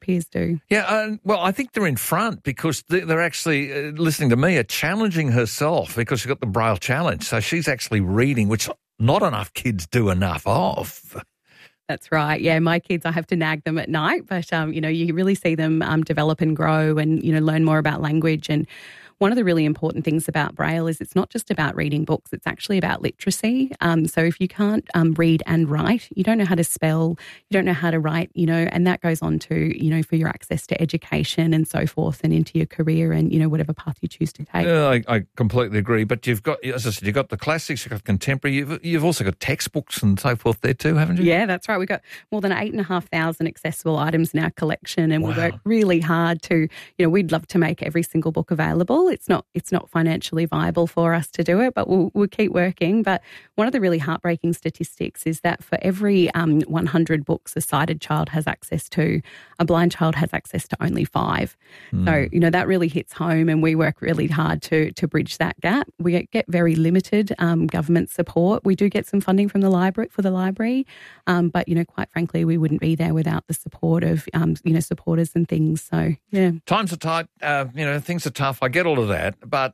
peers do. Yeah, well, I think they're in front because they're actually, listening to Mia, challenging herself because she's got the Braille Challenge. So she's actually reading, which not enough kids do enough of. That's right. Yeah, my kids, I have to nag them at night, but, you really see them develop and grow and, learn more about language. And one of the really important things about Braille is it's not just about reading books, it's actually about literacy. So if you can't read and write, you don't know how to spell, you don't know how to write, and that goes on to, for your access to education and so forth and into your career and, whatever path you choose to take. Yeah, I completely agree. But you've got, as I said, you've got the classics, you've got contemporary, you've also got textbooks and so forth there too, haven't you? Yeah, that's right. We've got more than 8,500 accessible items in our collection and we work really hard to, we'd love to make every single book available. It's not financially viable for us to do it, but we'll keep working. But one of the really heartbreaking statistics is that for every 100 books a sighted child has access to, a blind child has access to only 5. So, that really hits home and we work really hard to bridge that gap. We get very limited government support. We do get some funding from the library, but, quite frankly, we wouldn't be there without the support of, supporters and things. So, yeah. Times are tight, things are tough. I get all of that. But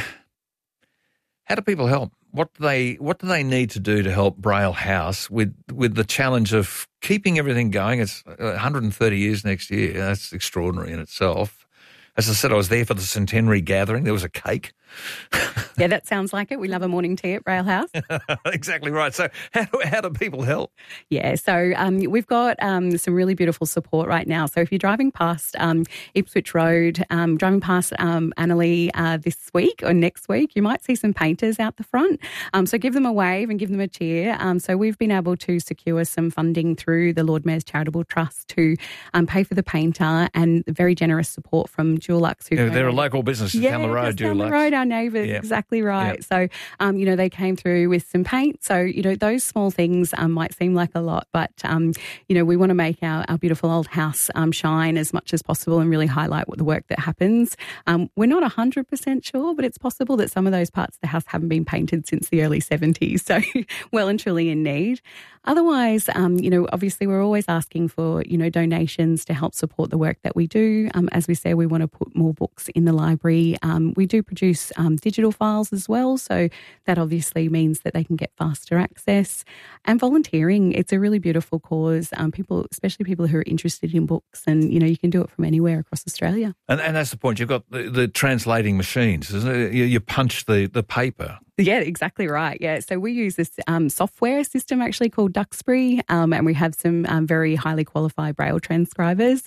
how do people help? What do they need to do to help Braille House with the challenge of keeping everything going? It's 130 years next year. That's extraordinary in itself. As I said, I was there for the centenary gathering. There was a cake. Yeah, that sounds like it. We love a morning tea at Braille House. Exactly right. So how do people help? Yeah, so we've got some really beautiful support right now. So if you're driving past Ipswich Road, driving past Annalee this week or next week, you might see some painters out the front. So give them a wave and give them a cheer. So we've been able to secure some funding through the Lord Mayor's Charitable Trust to pay for the painter and very generous support from Dulux. They're a local business down the road, down the road, our neighbours, exactly right. So, they came through with some paint. So, those small things might seem like a lot, but, we want to make our beautiful old house shine as much as possible and really highlight what the work that happens. We're not 100% sure, but it's possible that some of those parts of the house haven't been painted since the early 70s. So, well and truly in need. Otherwise, obviously we're always asking for, donations to help support the work that we do. As we say, we want to put more books in the library. We do produce digital files as well. So that obviously means that they can get faster access. And volunteering, it's a really beautiful cause. Especially people who are interested in books and, you can do it from anywhere across Australia. And that's the point. You've got the translating machines, isn't it? You punch the paper. Yeah, exactly right. Yeah, so we use this software system actually called Duxbury, and we have some very highly qualified Braille transcribers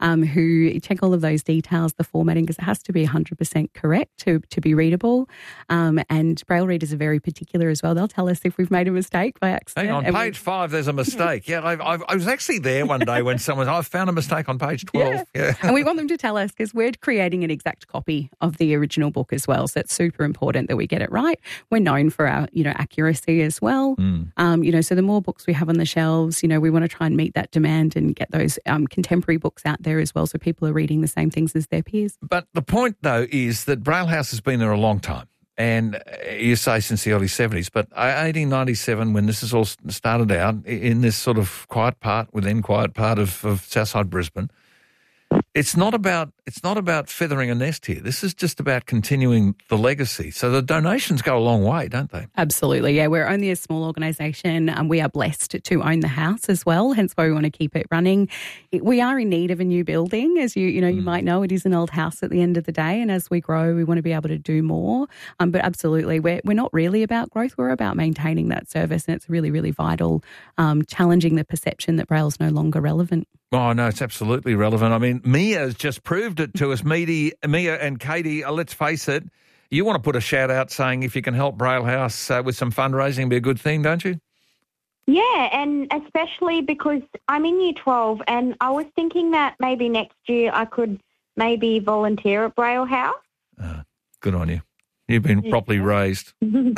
who check all of those details, the formatting, because it has to be 100% correct to be readable. And Braille readers are very particular as well. They'll tell us if we've made a mistake by accident. Hang on, page 5, there's a mistake. Yeah, I was actually there one day when I found a mistake on page 12. Yeah. And we want them to tell us because we're creating an exact copy of the original book as well. So it's super important that we get it right. We're known for our, accuracy as well. So the more books we have on the shelves, we want to try and meet that demand and get those contemporary books out there as well so people are reading the same things as their peers. But the point, though, is that Braille House has been there a long time. And you say since the early 70s, but 1897, when this is all started out in this sort of quiet part of Southside Brisbane, it's not about feathering a nest here. This is just about continuing the legacy. So the donations go a long way, don't they? Absolutely, yeah. We're only a small organisation. We are blessed to own the house as well, hence why we want to keep it running. We are in need of a new building. As you might know, it is an old house at the end of the day, and as we grow, we want to be able to do more. But absolutely, we're not really about growth. We're about maintaining that service, and it's really, really vital, challenging the perception that Braille's no longer relevant. Oh, no, it's absolutely relevant. I mean, Mia's just proved it to us. Mia and Katie, let's face it, you want to put a shout out saying if you can help Braille House with some fundraising, it'd be a good thing, don't you? Yeah, and especially because I'm in Year 12 and I was thinking that maybe next year I could maybe volunteer at Braille House. Good on you. You've been properly raised.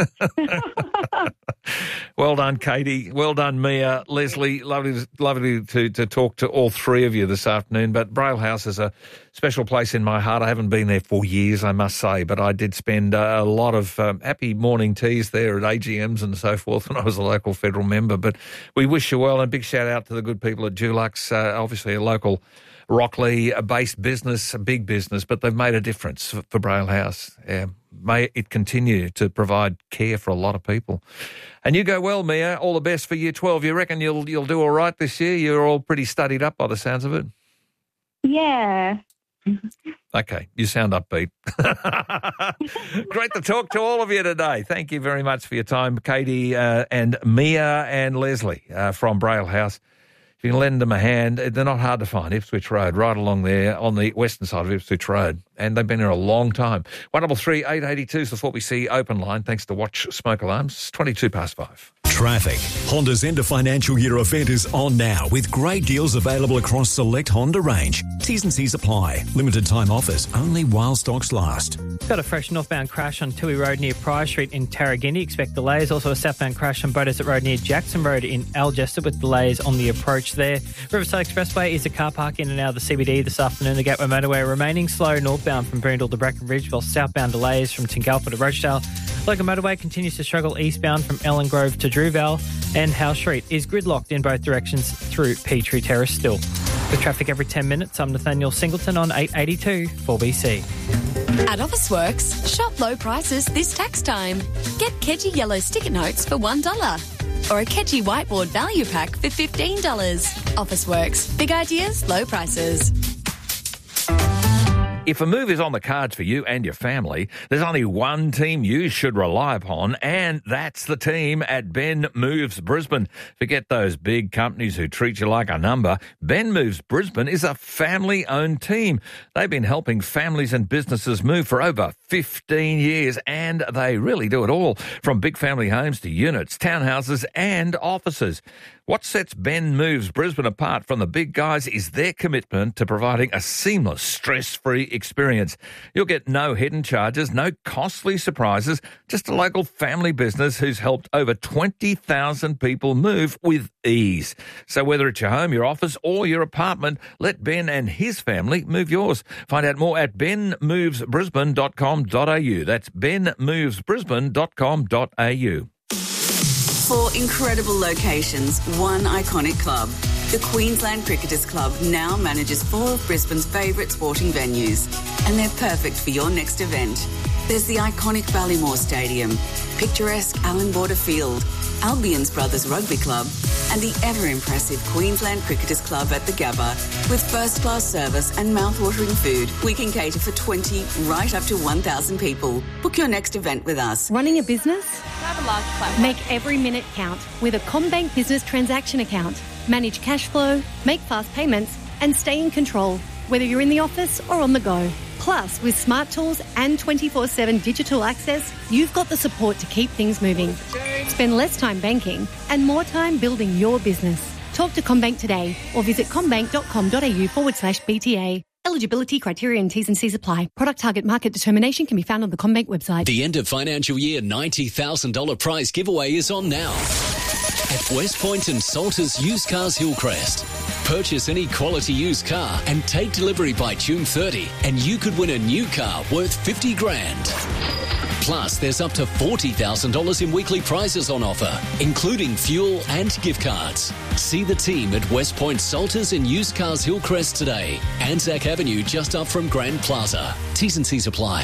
Well done, Katie. Well done, Mia. Leslie, lovely to talk to all three of you this afternoon. But Braille House is a special place in my heart. I haven't been there for years, I must say, but I did spend a lot of happy morning teas there at AGMs and so forth when I was a local federal member. But we wish you well, and a big shout out to the good people at Dulux, obviously a local Rockley-based business, a big business, but they've made a difference for Braille House. May it continue to provide care for a lot of people. And you go well, Mia. All the best for Year 12. You reckon you'll do all right this year? You're all pretty studied up by the sounds of it. Yeah. Okay, you sound upbeat. Great to talk to all of you today. Thank you very much for your time, Katie and Mia and Leslie from Braille House. If you can lend them a hand, they're not hard to find, Ipswich Road, right along there on the western side of Ipswich Road. And they've been there a long time. 133 882 is the 4BC open line, thanks to Watch Smoke Alarms. 5:22. Traffic. Honda's end of financial year event is on now with great deals available across select Honda range. T's and C's apply. Limited time offers only while stocks last. Got a fresh northbound crash on Toohey Road near Pryor Street in Tarragini. Expect delays. Also a southbound crash on Beaudesert Road near Jackson Road in Algester with delays on the approach there. Riverside Expressway is a car park in and out of the CBD this afternoon. The Gateway Motorway remaining slow northbound from Boondall to Brackenridge, while southbound delays from Tingalpa to Rochdale. Local Motorway continues to struggle eastbound from Ellen Grove to Drewvale, and Howe Street is gridlocked in both directions through Petrie Terrace still. With traffic every 10 minutes, I'm Nathaniel Singleton on 882 4BC. At Officeworks, shop low prices this tax time. Get Kedgie yellow sticker notes for $1 or a Kedgie whiteboard value pack for $15. Officeworks, big ideas, low prices. If a move is on the cards for you and your family, there's only one team you should rely upon, and that's the team at Ben Moves Brisbane. Forget those big companies who treat you like a number. Ben Moves Brisbane is a family-owned team. They've been helping families and businesses move for over 15 years, and they really do it all, from big family homes to units, townhouses and offices. What sets Ben Moves Brisbane apart from the big guys is their commitment to providing a seamless, stress-free experience. You'll get no hidden charges, no costly surprises, just a local family business who's helped over 20,000 people move with ease. So whether it's your home, your office or your apartment, let Ben and his family move yours. Find out more at benmovesbrisbane.com.au. That's benmovesbrisbane.com.au. 4 incredible locations, one iconic club. The Queensland Cricketers Club now manages 4 of Brisbane's favourite sporting venues, and they're perfect for your next event. There's the iconic Ballymore Stadium, picturesque Allan Border Field, Albion's Brothers Rugby Club, and the ever-impressive Queensland Cricketers Club at the Gabba. With first-class service and mouth-watering food, we can cater for 20 right up to 1,000 people. Book your next event with us. Running a business? Make every minute count with a CommBank business transaction account. Manage cash flow, make fast payments, and stay in control, whether you're in the office or on the go. Plus, with smart tools and 24/7 digital access, you've got the support to keep things moving. Spend less time banking and more time building your business. Talk to CommBank today or visit commbank.com.au/BTA. Eligibility criteria and T's and C's apply. Product target market determination can be found on the CommBank website. The end of financial year $90,000 prize giveaway is on now at West Point and Salters Used Cars Hillcrest. Purchase any quality used car and take delivery by June 30 and you could win a new car worth $50,000. Plus, there's up to $40,000 in weekly prizes on offer, including fuel and gift cards. See the team at West Point Salters and Used Cars Hillcrest today. Anzac Avenue just up from Grand Plaza. T's and C's apply.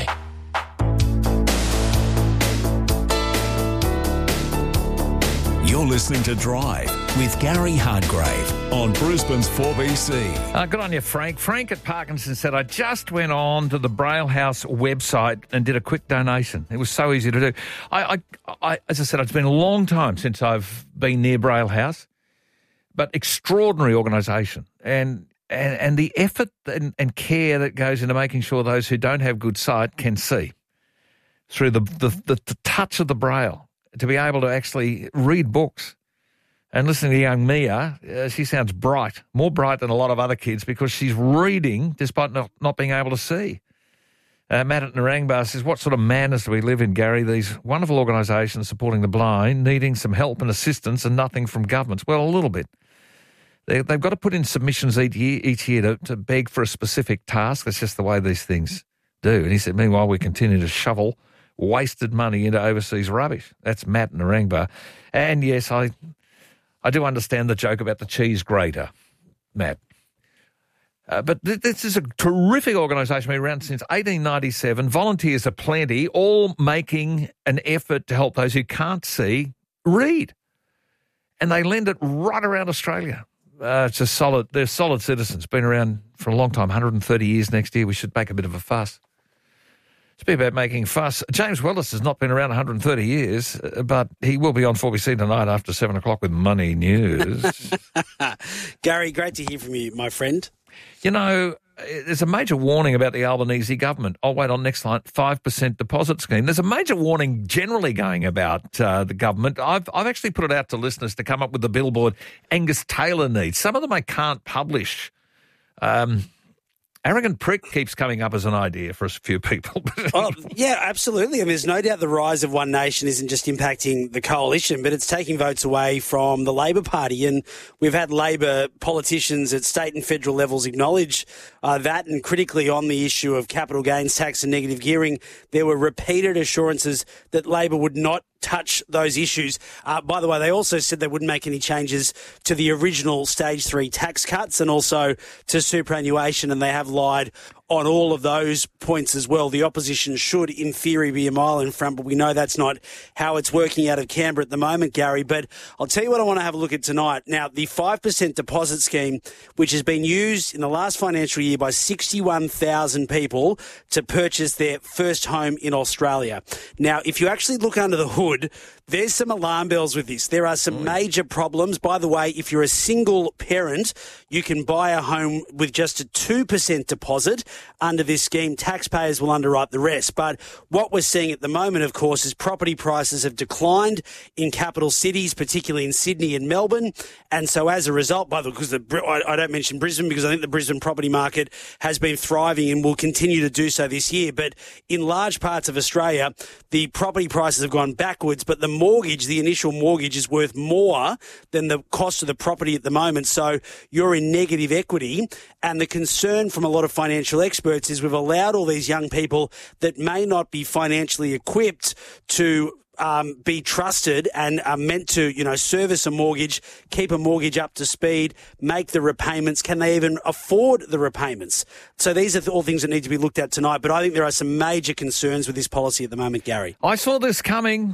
You're listening to Drive with Gary Hardgrave on Brisbane's 4BC. Good on you, Frank. Frank at Parkinson said, I just went on to the Braille House website and did a quick donation. It was so easy to do. I as I said, it's been a long time since I've been near Braille House, but extraordinary organisation and the effort and care that goes into making sure those who don't have good sight can see through the touch of the Braille. To be able to actually read books. And listening to young Mia, she sounds bright, more bright than a lot of other kids because she's reading despite not being able to see. Matt at Narangba says, what sort of madness do we live in, Gary? These wonderful organisations supporting the blind, needing some help and assistance and nothing from governments. Well, a little bit. They've got to put in submissions each year to beg for a specific task. That's just the way these things do. And he said, meanwhile, we continue to shovel wasted money into overseas rubbish. That's Matt Narangba. And yes, I do understand the joke about the cheese grater, Matt. But this is a terrific organisation, been around since 1897. Volunteers are plenty, all making an effort to help those who can't see read. And they lend it right around Australia. They're solid citizens, been around for a long time, 130 years next year. We should make a bit of a fuss. Speak about making fuss. James Wellis has not been around 130 years, but he will be on 4BC tonight after 7 o'clock with Money News. Gary, great to hear from you, my friend. You know, there's a major warning about the Albanese government. I'll wait on next line, 5% deposit scheme. There's a major warning generally going about the government. I've actually put it out to listeners to come up with the billboard Angus Taylor needs. Some of them I can't publish. Arrogant prick keeps coming up as an idea for a few people. Oh, yeah, absolutely. And there's no doubt the rise of One Nation isn't just impacting the coalition, but it's taking votes away from the Labor Party. And we've had Labor politicians at state and federal levels acknowledge that, and critically on the issue of capital gains tax and negative gearing, there were repeated assurances that Labor would not touch those issues. By the way, they also said they wouldn't make any changes to the original Stage 3 tax cuts and also to superannuation, and they have lied on all of those points as well. The opposition should, in theory, be a mile in front, but we know that's not how it's working out of Canberra at the moment, Gary. But I'll tell you what I want to have a look at tonight. Now, the 5% deposit scheme, which has been used in the last financial year by 61,000 people to purchase their first home in Australia. Now, if you actually look under the hood, there's some alarm bells with this. There are some major problems. By the way, if you're a single parent, you can buy a home with just a 2% deposit under this scheme. Taxpayers will underwrite the rest. But what we're seeing at the moment, of course, is property prices have declined in capital cities, particularly in Sydney and Melbourne. And so as a result, I don't mention Brisbane because I think the Brisbane property market has been thriving and will continue to do so this year. But in large parts of Australia, the property prices have gone backwards, but the initial mortgage is worth more than the cost of the property at the moment. So you're in negative equity. And the concern from a lot of financial experts is we've allowed all these young people that may not be financially equipped to be trusted and are meant to, service a mortgage, keep a mortgage up to speed, make the repayments. Can they even afford the repayments? So these are all things that need to be looked at tonight. But I think there are some major concerns with this policy at the moment, Gary. I saw this coming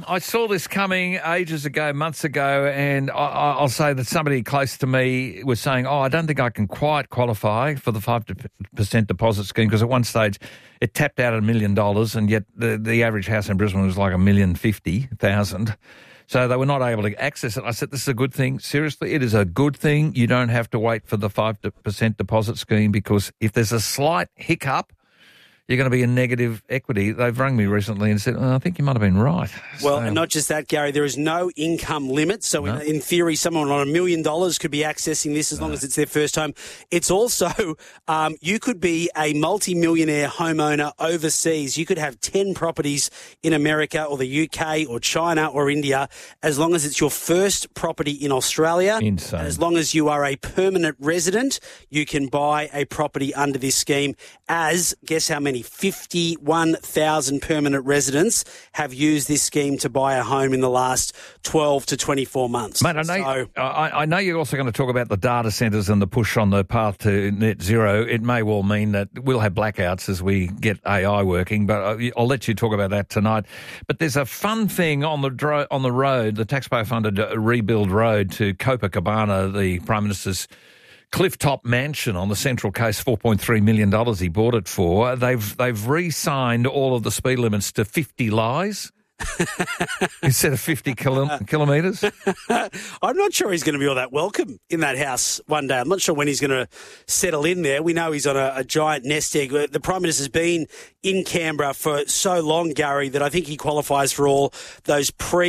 ages ago, months ago, and I'll say that somebody close to me was saying, I don't think I can quite qualify for the 5% deposit scheme because at one stage it tapped out at $1 million, and yet the average house in Brisbane was like $1,050,000. So they were not able to access it. I said, this is a good thing. Seriously, it is a good thing. You don't have to wait for the 5% deposit scheme because if there's a slight hiccup, you're going to be in negative equity. They've rung me recently and said, I think you might have been right. Well, and not just that, Gary, there is no income limit. So in theory, someone on $1 million could be accessing this as long as it's their first home. It's also, you could be a multi-millionaire homeowner overseas. You could have 10 properties in America or the UK or China or India as long as it's your first property in Australia. Insane. And as long as you are a permanent resident, you can buy a property under this scheme as, guess how many? 51,000 permanent residents have used this scheme to buy a home in the last 12 to 24 months. Mate, I know you're also going to talk about the data centres and the push on the path to net zero. It may well mean that we'll have blackouts as we get AI working, but I'll let you talk about that tonight. But there's a fun thing on the road, the taxpayer-funded rebuild road to Copacabana, the Prime Minister's cliff-top mansion on the Central Coast, $4.3 million he bought it for. They've re-signed all of the speed limits to 50 lies instead of 50 kilometres. I'm not sure he's going to be all that welcome in that house one day. I'm not sure when he's going to settle in there. We know he's on a giant nest egg. The Prime Minister's been in Canberra for so long, Gary, that I think he qualifies for all those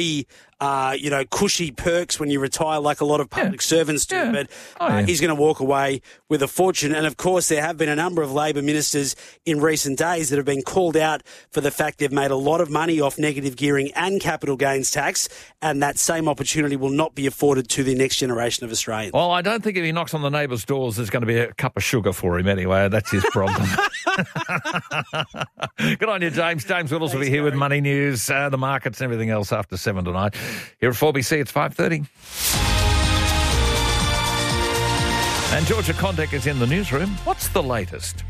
cushy perks when you retire like a lot of public servants do. Yeah. But he's going to walk away with a fortune. And, of course, there have been a number of Labor ministers in recent days that have been called out for the fact they've made a lot of money off negative gearing and capital gains tax, and that same opportunity will not be afforded to the next generation of Australians. Well, I don't think if he knocks on the neighbours' doors, there's going to be a cup of sugar for him anyway. That's his problem. Good on you, James. James will also be here with Money News, the markets and everything else after 7 tonight. Here at 4BC, it's 5:30. And Georgia Condek is in the newsroom. What's the latest?